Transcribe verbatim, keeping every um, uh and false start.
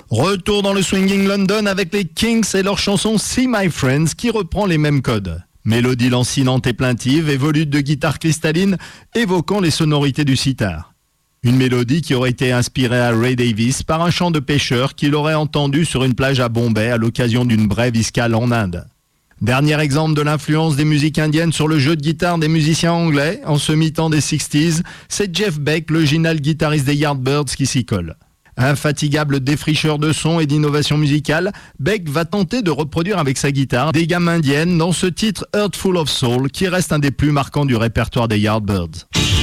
Retour dans le swinging London avec les Kinks et leur chanson See My Friends qui reprend les mêmes codes. Mélodie lancinante et plaintive et volute de guitare cristalline évoquant les sonorités du sitar. Une mélodie qui aurait été inspirée à Ray Davies par un chant de pêcheur qu'il aurait entendu sur une plage à Bombay à l'occasion d'une brève escale en Inde. Dernier exemple de l'influence des musiques indiennes sur le jeu de guitare des musiciens anglais en ce mi-temps des sixties, c'est Jeff Beck, l'original guitariste des Yardbirds, qui s'y colle. Infatigable défricheur de son et d'innovation musicale, Beck va tenter de reproduire avec sa guitare des gammes indiennes dans ce titre Heart Full of Soul qui reste un des plus marquants du répertoire des Yardbirds.